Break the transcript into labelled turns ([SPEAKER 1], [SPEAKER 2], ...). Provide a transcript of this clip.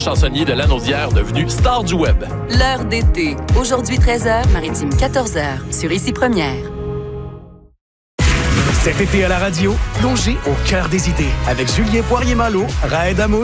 [SPEAKER 1] Chansonnier de Lanaudière devenu star du web.
[SPEAKER 2] L'heure d'été. Aujourd'hui 13h, Maritime 14h. Sur Ici Première.
[SPEAKER 3] Cet été à la radio, plongez au cœur des idées avec Julien Poirier-Malo, Raed Amo